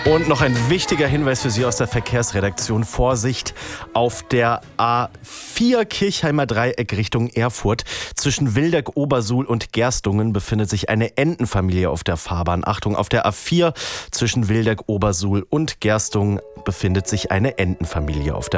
Und noch ein wichtiger Hinweis für Sie aus der Verkehrsredaktion. Vorsicht auf der A4 Kirchheimer Dreieck Richtung Erfurt. Zwischen Wildeck, Obersuhl und Gerstungen befindet sich eine Entenfamilie auf der Fahrbahn. Achtung, auf der A4 zwischen Wildeck, Obersuhl und Gerstungen befindet sich eine Entenfamilie auf der